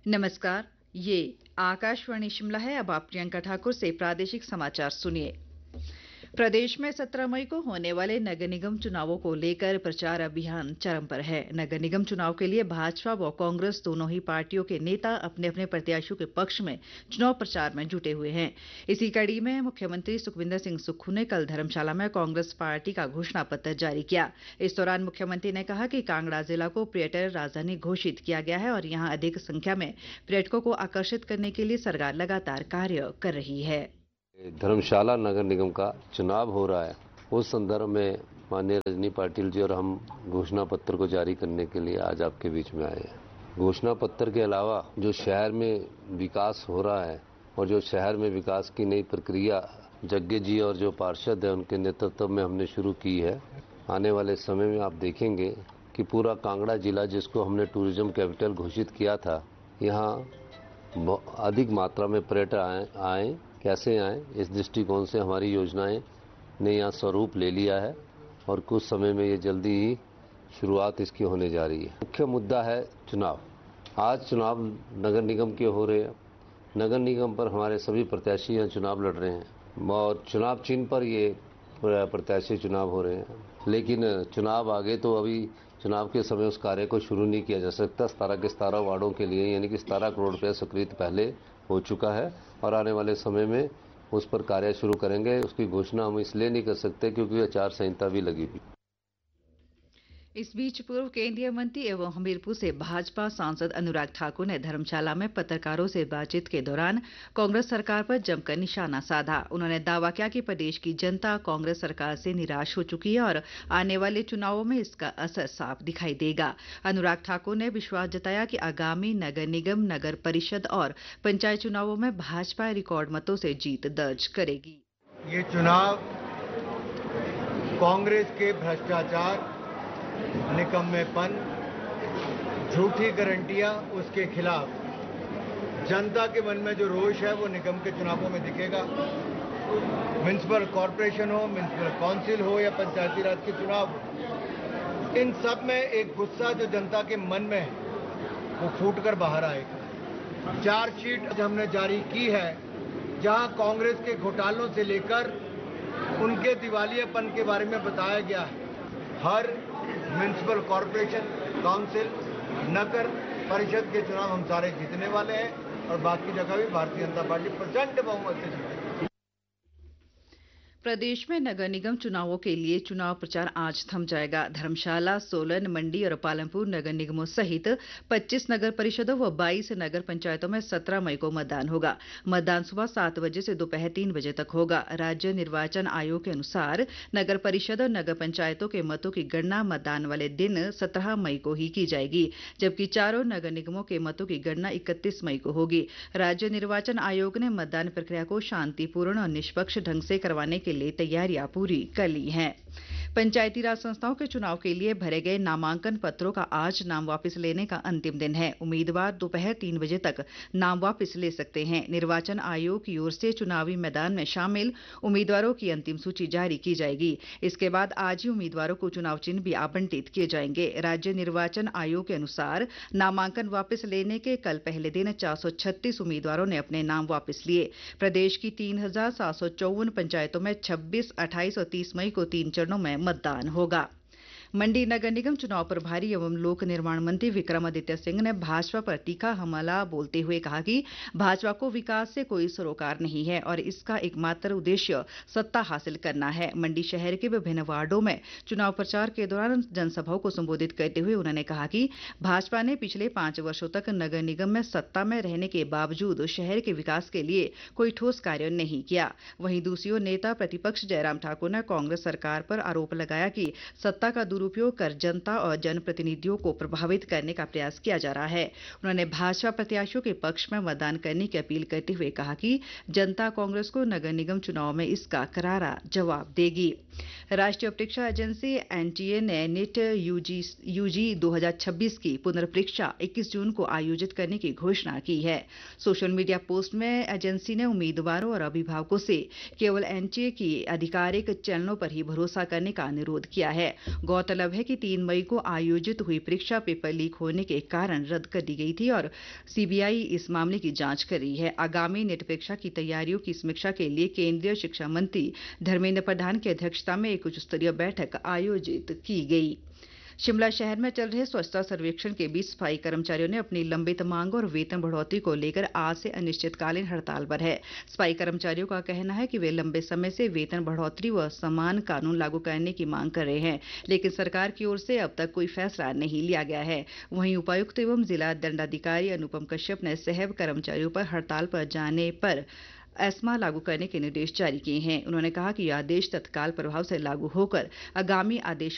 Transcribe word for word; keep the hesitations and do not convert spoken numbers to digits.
नमस्कार। ये आकाशवाणी शिमला है। अब आप प्रियंका ठाकुर से प्रादेशिक समाचार सुनिए। प्रदेश में सत्रह मई को होने वाले नगर निगम चुनावों को लेकर प्रचार अभियान चरम पर है। नगर निगम चुनाव के लिए भाजपा व कांग्रेस दोनों ही पार्टियों के नेता अपने अपने प्रत्याशियों के पक्ष में चुनाव प्रचार में जुटे हुए हैं। इसी कड़ी में मुख्यमंत्री सुखविंदर सिंह सुक्खू ने कल धर्मशाला में कांग्रेस पार्टी का घोषणा पत्र जारी किया। इस दौरान मुख्यमंत्री ने कहा कि कांगड़ा जिला को पर्यटन राजधानी घोषित किया गया है और यहां अधिक संख्या में पर्यटकों को आकर्षित करने के लिए सरकार लगातार कार्य कर रही है। धर्मशाला नगर निगम का चुनाव हो रहा है, उस संदर्भ में माननीय रजनी पाटिल जी और हम घोषणा पत्र को जारी करने के लिए आज आपके बीच में आए हैं। घोषणा पत्र के अलावा जो शहर में विकास हो रहा है और जो शहर में विकास की नई प्रक्रिया जग्गे जी और जो पार्षद है उनके नेतृत्व में हमने शुरू की है, आने वाले समय में आप देखेंगे कि पूरा कांगड़ा जिला जिसको हमने टूरिज्म कैपिटल घोषित किया था, यहाँ अधिक मात्रा में पर्यटक आए आए कैसे आए, इस दृष्टिकोण से हमारी योजनाएं ने यहाँ स्वरूप ले लिया है और कुछ समय में ये जल्दी ही शुरुआत इसकी होने जा रही है। मुख्य मुद्दा है चुनाव। आज चुनाव नगर निगम के हो रहे हैं। नगर निगम पर हमारे सभी प्रत्याशी यहाँ चुनाव लड़ रहे हैं और चुनाव चिन्ह पर ये प्रत्याशी चुनाव हो रहे हैं, लेकिन चुनाव आगे तो अभी चुनाव के समय उस कार्य को शुरू नहीं किया जा सकता। सतारह के सतारह वार्डों के लिए यानी कि सतारह करोड़ रुपये स्वीकृत पहले हो चुका है और आने वाले समय में उस पर कार्य शुरू करेंगे। उसकी घोषणा हम इसलिए नहीं कर सकते क्योंकि आचार संहिता भी लगी हुई। इस बीच पूर्व केंद्रीय मंत्री एवं हमीरपुर से भाजपा सांसद अनुराग ठाकुर ने धर्मशाला में पत्रकारों से बातचीत के दौरान कांग्रेस सरकार पर जमकर निशाना साधा। उन्होंने दावा किया कि प्रदेश की जनता कांग्रेस सरकार से निराश हो चुकी है और आने वाले चुनावों में इसका असर साफ दिखाई देगा। अनुराग ठाकुर ने विश्वास जताया कि आगामी नगर निगम, नगर परिषद और पंचायत चुनावों में भाजपा रिकॉर्ड मतों से जीत दर्ज करेगी। ये चुनाव कांग्रेस के भ्रष्टाचार, निकम्मेपन, झूठी गारंटियां, उसके खिलाफ जनता के मन में जो रोष है वो निगम के चुनावों में दिखेगा। म्युनिसिपल कॉरपोरेशन हो, म्युनिसिपल काउंसिल हो या पंचायती राज के चुनाव हो, इन सब में एक गुस्सा जो जनता के मन में है वो फूट कर बाहर आएगा। चार्जशीट हमने जारी की है जहां कांग्रेस के घोटालों से लेकर उनके दिवालियापन के बारे में बताया गया है। हर म्युनिसिपल कॉरपोरेशन, काउंसिल, नगर परिषद के चुनाव हम सारे जीतने वाले हैं और बाकी जगह भी भारतीय जनता पार्टी प्रचंड बहुमत से जीतेगी। प्रदेश में नगर निगम चुनावों के लिए चुनाव प्रचार आज थम जाएगा। धर्मशाला, सोलन, मंडी और पालमपुर नगर निगमों सहित पच्चीस नगर परिषदों व बाईस नगर पंचायतों में सत्रह मई को मतदान होगा। मतदान सुबह सात बजे से दोपहर तीन बजे तक होगा। राज्य निर्वाचन आयोग के अनुसार नगर परिषद और नगर पंचायतों के मतों की गणना मतदान वाले दिन सत्रह मई को ही की जाएगी, जबकि चारों नगर निगमों के मतों की गणना इकतीस मई को होगी। राज्य निर्वाचन आयोग ने मतदान प्रक्रिया को शांतिपूर्ण और निष्पक्ष ढंग से करवाने के लिए तैयारियां पूरी कर ली हैं। पंचायती राज संस्थाओं के चुनाव के लिए भरे गए नामांकन पत्रों का आज नाम वापस लेने का अंतिम दिन है। उम्मीदवार दोपहर तीन बजे तक नाम वापस ले सकते हैं। निर्वाचन आयोग की ओर से चुनावी मैदान में शामिल उम्मीदवारों की अंतिम सूची जारी की जाएगी। इसके बाद आज ही उम्मीदवारों को चुनाव चिन्ह भी आवंटित किए जाएंगे। राज्य निर्वाचन आयोग के अनुसार नामांकन वापस लेने के कल पहले दिन चार सौ छत्तीस उम्मीदवारों ने अपने नाम वापस लिए। प्रदेश की तीन हजार सात सौ चौवन पंचायतों में छब्बीस, अट्ठाईस और तीस मई को तीन चरणों में मतदान होगा। मंडी नगर निगम चुनाव प्रभारी एवं लोक निर्माण मंत्री विक्रमादित्य सिंह ने भाजपा पर तीखा हमला बोलते हुए कहा कि भाजपा को विकास से कोई सरोकार नहीं है और इसका एकमात्र उद्देश्य सत्ता हासिल करना है। मंडी शहर के विभिन्न वार्डों में चुनाव प्रचार के दौरान जनसभाओं को संबोधित करते हुए उन्होंने कहा कि भाजपा ने पिछले पांच वर्षों तक नगर निगम में सत्ता में रहने के बावजूद शहर के विकास के लिए कोई ठोस कार्य नहीं किया। वहीं दूसरी ओर नेता प्रतिपक्ष जयराम ठाकुर ने कांग्रेस सरकार पर आरोप लगाया कि सत्ता का दुरुपयोग कर जनता और जनप्रतिनिधियों को प्रभावित करने का प्रयास किया जा रहा है। उन्होंने भाजपा प्रत्याशियों के पक्ष में मतदान करने की अपील करते हुए कहा कि जनता कांग्रेस को नगर निगम चुनाव में इसका करारा जवाब देगी। राष्ट्रीय परीक्षा एजेंसी एनटीए ने नीट यूजी यूजी दो हज़ार छब्बीस की पुनर्परीक्षा इक्कीस जून को आयोजित करने की घोषणा की है। सोशल मीडिया पोस्ट में एजेंसी ने उम्मीदवारों और अभिभावकों से केवल एनटीए की आधिकारिक चैनलों पर ही भरोसा करने का अनुरोध किया है। गौरतलब गौरतलब है कि तीन मई को आयोजित हुई परीक्षा पेपर लीक होने के कारण रद्द कर दी गई थी और सीबीआई इस मामले की जांच कर रही है। आगामी नेट परीक्षा की तैयारियों की समीक्षा के लिए केंद्रीय शिक्षा मंत्री धर्मेंद्र प्रधान की अध्यक्षता में एक उच्च स्तरीय बैठक आयोजित की गई। शिमला शहर में चल रहे स्वच्छता सर्वेक्षण के बीच सफाई कर्मचारियों ने अपनी लंबित मांग और वेतन बढ़ोतरी को लेकर आज से अनिश्चितकालीन हड़ताल पर है। सफाई कर्मचारियों का कहना है कि वे लंबे समय से वेतन बढ़ोतरी व समान कानून लागू करने की मांग कर रहे हैं, लेकिन सरकार की ओर से अब तक कोई फैसला नहीं लिया गया है। वहीं उपायुक्त एवं जिला दंडाधिकारी अनुपम कश्यप ने सहब कर्मचारियों पर हड़ताल पर जाने पर एस्मा लागू करने के निर्देश जारी किए हैं। उन्होंने कहा कि यह आदेश तत्काल प्रभाव से लागू होकर आगामी आदेश